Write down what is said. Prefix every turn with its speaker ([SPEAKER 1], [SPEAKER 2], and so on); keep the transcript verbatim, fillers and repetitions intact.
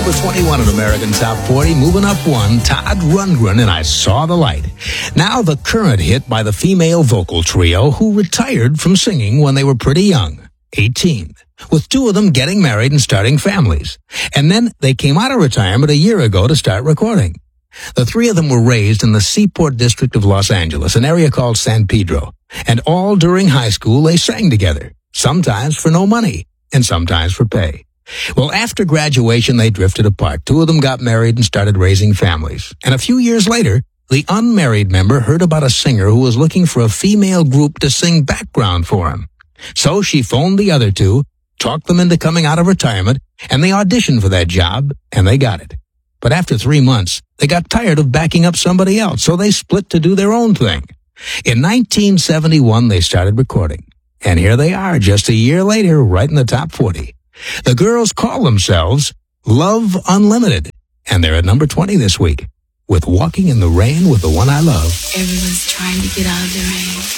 [SPEAKER 1] number twenty-one in American Top forty, moving up one, Todd Rundgren and I Saw the Light. Now the current hit by the female vocal trio who retired from singing when they were pretty young, eighteen, with two of them getting married and starting families. And then they came out of retirement a year ago to start recording. The three of them were raised in the Seaport District of Los Angeles, an area called San Pedro. And all during high school they sang together, sometimes for no money and sometimes for pay. Well, after graduation, they drifted apart. Two of them got married and started raising families. And a few years later, the unmarried member heard about a singer who was looking for a female group to sing background for him. So she phoned the other two, talked them into coming out of retirement, and they auditioned for that job, and they got it. But after three months, they got tired of backing up somebody else, so they split to do their own thing. In nineteen seventy-one, they started recording. And here they are, just a year later, right in the top forty. The girls call themselves Love Unlimited, and they're at number twenty this week with Walking in the Rain with the One I Love.
[SPEAKER 2] Everyone's trying to get out of the rain.